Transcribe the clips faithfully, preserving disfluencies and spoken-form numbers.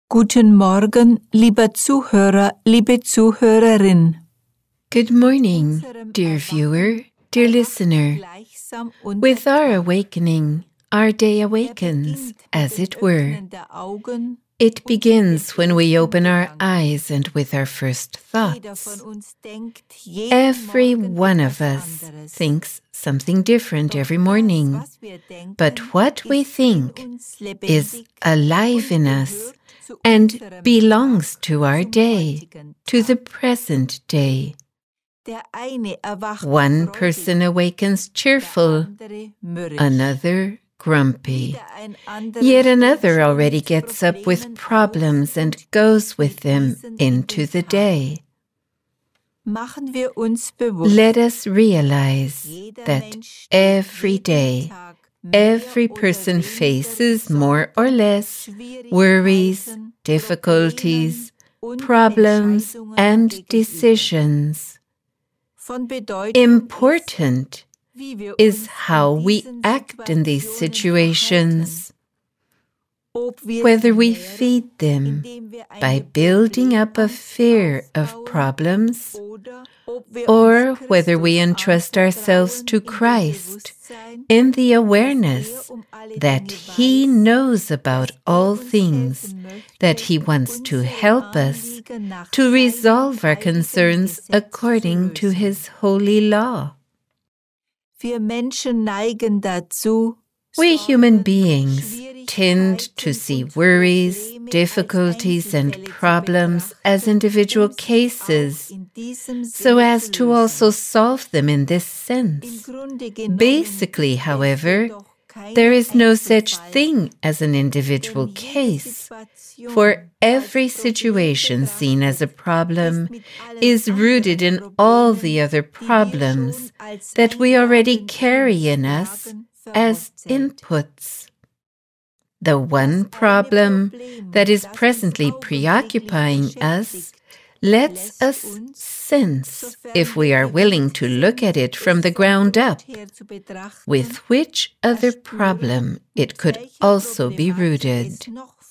Guten Morgen, lieber Zuhörer, liebe Zuhörerin. Good morning, dear viewer, dear listener. With our awakening, our day awakens, as it were. It begins when we open our eyes and with our first thoughts. Every one of us thinks something different every morning, but what we think is alive in us and belongs to our day, to the present day. One person awakens cheerful, another grumpy. Yet another already gets up with problems and goes with them into the day. Let us realize that every day, every person faces more or less worries, difficulties, problems, and decisions. Important is how we act in these situations, whether we feed them by building up a fear of problems, or whether we entrust ourselves to Christ in the awareness that He knows about all things, that He wants to help us to resolve our concerns according to His holy law. We human beings tend to see worries, difficulties, and problems as individual cases, so as to also solve them in this sense. Basically, however, there is no such thing as an individual case, for every situation seen as a problem is rooted in all the other problems that we already carry in us as inputs. The one problem that is presently preoccupying us lets us sense, if we are willing to look at it from the ground up, with which other problem it could also be rooted.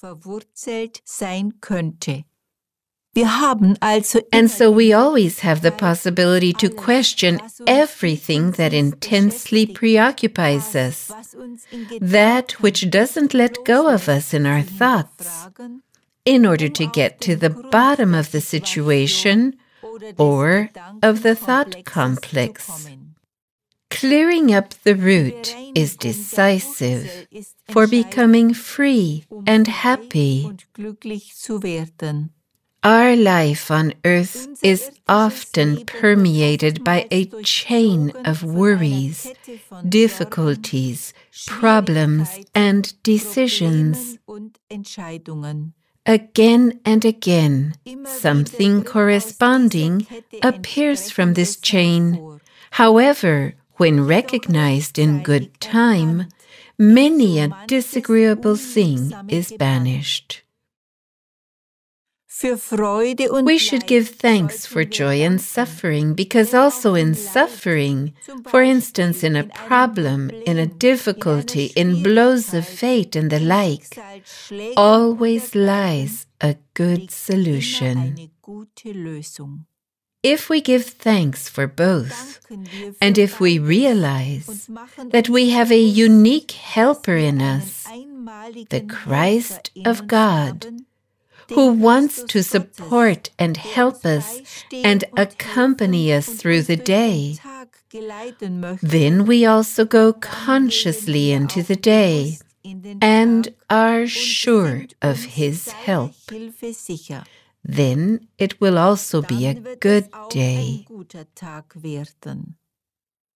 And so we always have the possibility to question everything that intensely preoccupies us, that which doesn't let go of us in our thoughts, in order to get to the bottom of the situation or of the thought complex. Clearing up the root is decisive for becoming free and happy. Our life on earth is often permeated by a chain of worries, difficulties, problems, and decisions. Again and again, something corresponding appears from this chain. However, when recognized in good time, many a disagreeable thing is banished. We should give thanks for joy and suffering, because also in suffering, for instance in a problem, in a difficulty, in blows of fate and the like, always lies a good solution. If we give thanks for both, and if we realize that we have a unique helper in us, the Christ of God, who wants to support and help us and accompany us through the day, then we also go consciously into the day and are sure of His help. Then it will also be a good day.